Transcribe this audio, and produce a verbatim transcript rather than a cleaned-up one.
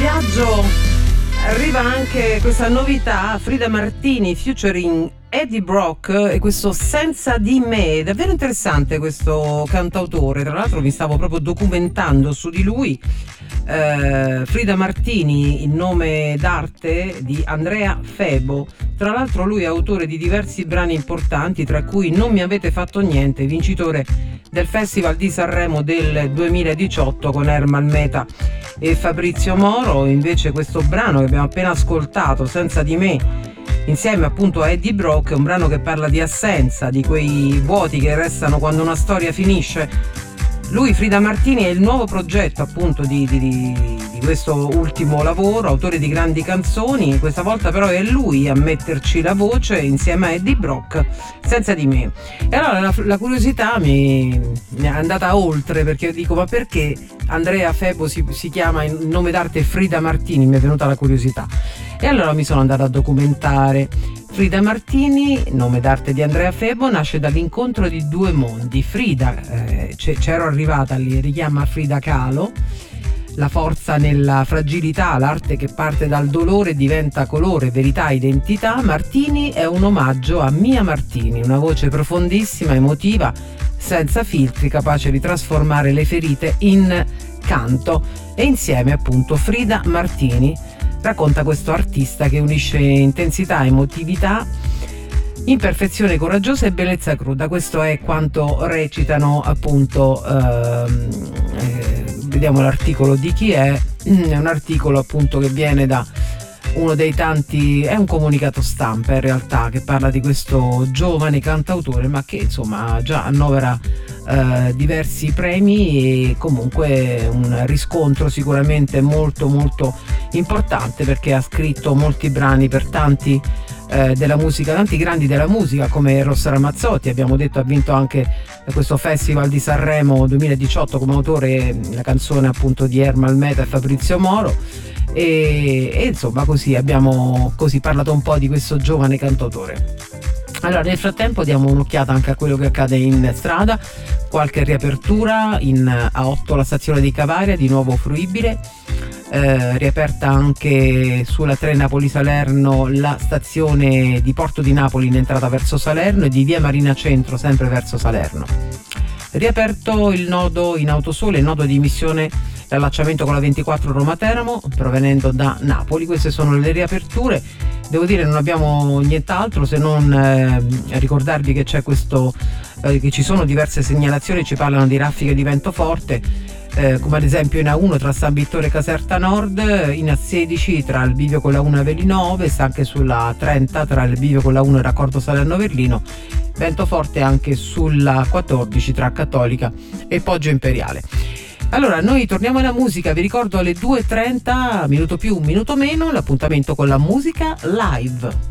viaggio arriva anche questa novità, Frida Martini featuring Eddie Brock e questo Senza di me. Davvero interessante questo cantautore, tra l'altro mi stavo proprio documentando su di lui. eh, Frida Martini, il nome d'arte di Andrea Febo. Tra l'altro lui è autore di diversi brani importanti, tra cui Non mi avete fatto niente, vincitore del Festival di Sanremo del duemiladiciotto con Ermal Meta e Fabrizio Moro. Invece questo brano che abbiamo appena ascoltato, Senza di me, insieme appunto a Eddie Brock, è un brano che parla di assenza, di quei vuoti che restano quando una storia finisce. Lui, Frida Martini, è il nuovo progetto appunto di, di, di questo ultimo lavoro, autore di grandi canzoni. Questa volta però è lui a metterci la voce insieme a Eddie Brock, Senza di me. E allora la, la curiosità mi, mi è andata oltre, perché io dico: ma perché Andrea Febo si, si chiama in nome d'arte Frida Martini? Mi è venuta la curiosità e allora mi sono andata a documentare. Frida Martini, nome d'arte di Andrea Febo, nasce dall'incontro di due mondi. Frida, eh, c'ero arrivata lì, richiama Frida Kahlo, la forza nella fragilità, l'arte che parte dal dolore diventa colore, verità, identità. Martini è un omaggio a Mia Martini, una voce profondissima, emotiva, senza filtri, capace di trasformare le ferite in canto. E insieme appunto Frida Martini racconta questo artista che unisce intensità, emotività, imperfezione coraggiosa e bellezza cruda. Questo è quanto recitano appunto ehm, eh, vediamo l'articolo di chi è. È un articolo appunto che viene da uno dei tanti, è un comunicato stampa in realtà, che parla di questo giovane cantautore, ma che insomma già annovera eh, diversi premi e comunque un riscontro sicuramente molto molto importante, perché ha scritto molti brani per tanti eh, della musica, tanti grandi della musica come Rossa Ramazzotti. Abbiamo detto ha vinto anche questo Festival di Sanremo duemiladiciotto come autore la canzone appunto di Ermal Meta e Fabrizio Moro. E, e insomma così abbiamo così parlato un po' di questo giovane cantautore. Allora nel frattempo diamo un'occhiata anche a quello che accade in strada, qualche riapertura in A otto la stazione di Cavaria di nuovo fruibile, eh, riaperta anche sulla tre Napoli-Salerno la stazione di Porto di Napoli in entrata verso Salerno e di via Marina Centro sempre verso Salerno. Riaperto il nodo in Autosole, il nodo di missione, l'allacciamento con la ventiquattro Roma-Teramo provenendo da Napoli. Queste sono le riaperture. Devo dire non abbiamo nient'altro se non eh, ricordarvi che c'è questo eh, che ci sono diverse segnalazioni, ci parlano di raffiche di vento forte, eh, come ad esempio in A uno tra San Vittore e Caserta Nord, in A sedici tra il bivio con la uno e Avellino Ovest, anche sulla A trenta tra il bivio con la uno e Raccordo Salerno Verlino. Vento forte anche sulla quattordici tra Cattolica e Poggio Imperiale. Allora noi torniamo alla musica, vi ricordo alle due e trenta, minuto più, minuto meno, l'appuntamento con la musica live.